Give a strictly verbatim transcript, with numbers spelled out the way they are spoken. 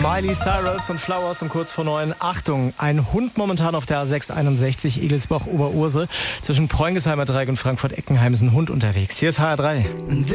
Miley Cyrus und Flowers um kurz vor neun. Achtung, ein Hund momentan auf der A sechs einundsechzig Egelsbach-Oberursel. Zwischen Preunghesheimer Dreieck und Frankfurt-Eckenheim ist ein Hund unterwegs. Hier ist H R drei.